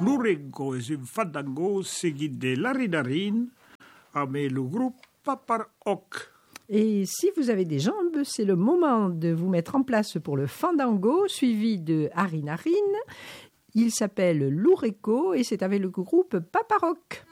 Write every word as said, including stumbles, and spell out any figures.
L'Urenco és un fandango seguit de l'Arinarin avec le groupe Paparoc. Et si vous avez des jambes, c'est le moment de vous mettre en place pour le fandango suivi de Arinarin. Il s'appelle l'Urenco et c'est avec le groupe Paparoc.